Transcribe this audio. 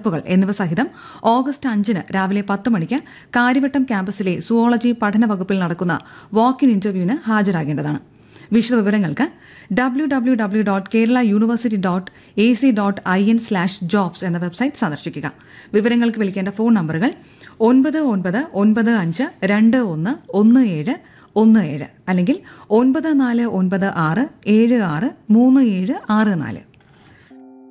പകർപ്പുകൾ എന്നിവ സഹിതം ഓഗസ്റ്റ് 5 രാവിലെ 10 മണിക്ക് കാര്യവട്ടം ക്യാമ്പസിലെ സുവോളജി പഠന വകുപ്പിൽ നടക്കുന്ന വാക്ക് ഇൻ ഇന്റർവ്യൂവിന് ഹാജരാകേണ്ടതാണ്. വിശദവിവരങ്ങൾക്ക് www.keralauniversity.ac.in/jobs എന്ന വെബ്സൈറ്റ് സന്ദർശിക്കുക. വിവരങ്ങൾക്ക് വിളിക്കേണ്ട ഫോൺ നമ്പറുകൾ 9995211717 അല്ലെങ്കിൽ 9496763764.